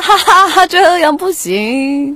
哈哈哈，这样不行。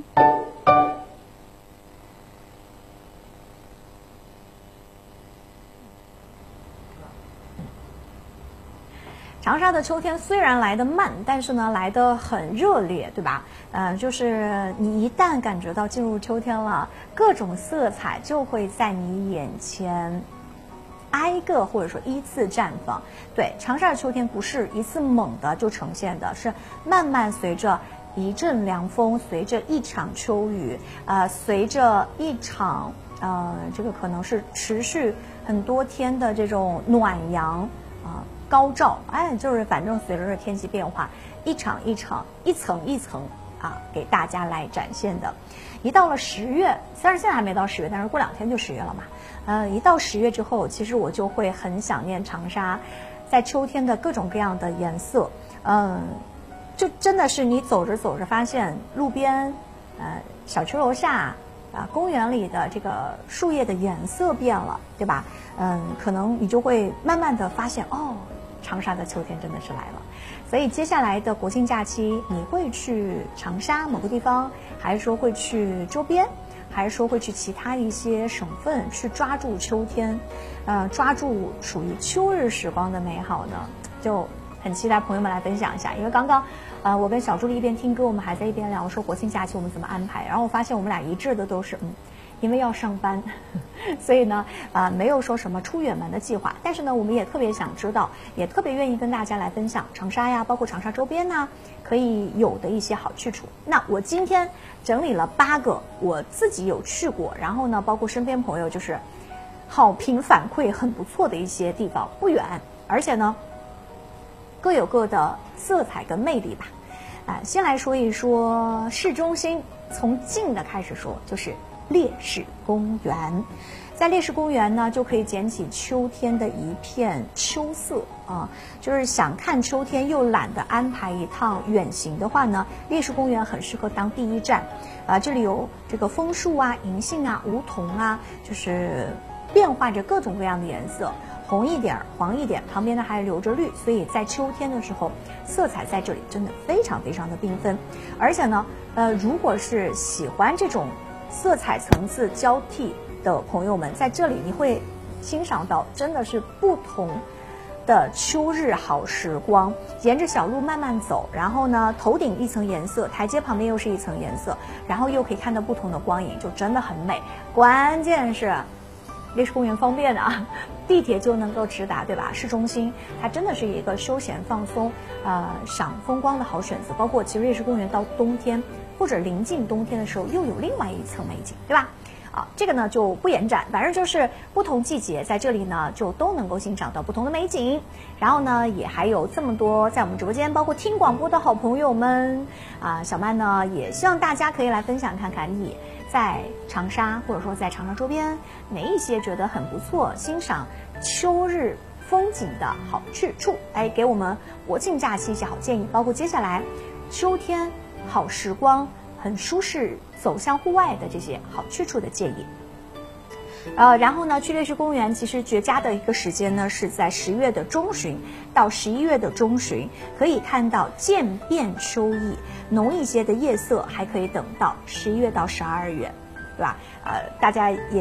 长沙的秋天虽然来得慢，但是呢来得很热烈，对吧？就是你一旦感觉到进入秋天了，各种色彩就会在你眼前挨个或者说依次绽放。对，长沙的秋天不是一次猛的就呈现的，是慢慢随着一阵凉风，随着一场秋雨，随着一场这个可能是持续很多天的这种暖阳高照，就是反正随着这天气变化，一场一场，一层一层给大家来展现的。一到了10月，虽然现在还没到10月，但是过2天就10月了嘛。一到10月之后，其实我就会很想念长沙在秋天的各种各样的颜色。就真的是你走着走着发现路边小区楼下公园里的这个树叶的颜色变了，对吧？可能你就会慢慢的发现，长沙的秋天真的是来了。所以接下来的国庆假期，你会去长沙某个地方，还是说会去周边，还是说会去其他一些省份去抓住秋天，抓住属于秋日时光的美好呢？就很期待朋友们来分享一下。因为刚刚我跟小助理一边听歌，我们还在一边聊说国庆假期我们怎么安排，然后我发现我们俩一致的都是因为要上班，所以呢没有说什么出远门的计划。但是呢我们也特别想知道，也特别愿意跟大家来分享长沙呀，包括长沙周边呢可以有的一些好去处。那我今天整理了8个我自己有去过，然后呢包括身边朋友就是好评反馈很不错的一些地方，不远，而且呢各有各的色彩跟魅力吧。先来说一说市中心，从近的开始说，就是烈士公园。在烈士公园呢，就可以捡起秋天的一片秋色就是想看秋天又懒得安排一趟远行的话呢，烈士公园很适合当第一站。这里有这个枫树银杏梧桐就是变化着各种各样的颜色，红一点黄一点，旁边呢还留着绿，所以在秋天的时候色彩在这里真的非常非常的缤纷。而且呢如果是喜欢这种色彩层次交替的朋友们，在这里你会欣赏到真的是不同的秋日好时光。沿着小路慢慢走，然后呢头顶一层颜色，台阶旁边又是一层颜色，然后又可以看到不同的光影，就真的很美。关键是烈士公园方便地铁就能够直达，对吧？市中心它真的是一个休闲放松赏风光的好选择。包括其实烈士公园到冬天或者临近冬天的时候又有另外一层美景，对吧？这个呢就不延展，反正就是不同季节在这里呢就都能够欣赏到不同的美景。然后呢也还有这么多在我们直播间包括听广播的好朋友们小曼呢也希望大家可以来分享看看你在长沙或者说在长沙周边哪一些觉得很不错欣赏秋日风景的好去处，给我们国庆假期一些好建议，包括接下来秋天好时光很舒适走向户外的这些好去处的建议。然后呢去烈士公园其实绝佳的一个时间呢是在10月的中旬到11月的中旬，可以看到渐变秋意，浓一些的夜色还可以等到11月到12月，对吧？大家也